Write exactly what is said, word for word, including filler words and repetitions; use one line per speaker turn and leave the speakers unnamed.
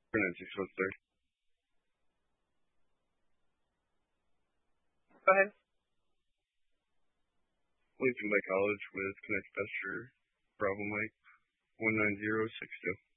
nine six one three.
Go ahead.
Lincoln Bay College with Connect Pastor Bravo Mike one nine zero six two.